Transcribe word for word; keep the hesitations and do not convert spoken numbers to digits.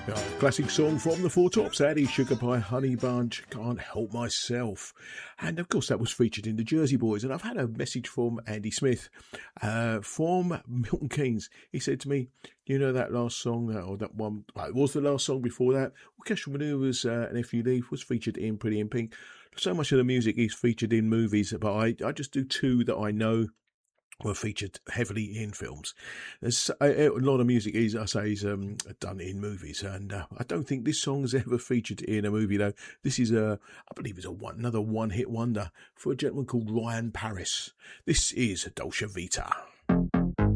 Oh, classic song from the Four Tops, Addy Sugar Pie Honey Bunch, Can't Help Myself. And of course that was featured in the Jersey Boys. And I've had a message from Andy Smith uh, from Milton Keynes. He said to me, you know that last song, that, or that one, well, it was the last song before that, Orchestral Manoeuvres uh, and If You Leave was featured in Pretty in Pink. So much of the music is featured in movies, but I, I just do two that I know were featured heavily in films. There's a, a lot of music is, I say, is um, done in movies, and uh, I don't think this song is ever featured in a movie, though. This is, a, I believe, it's a one, another one-hit wonder for a gentleman called Ryan Paris. This is Dolce Vita.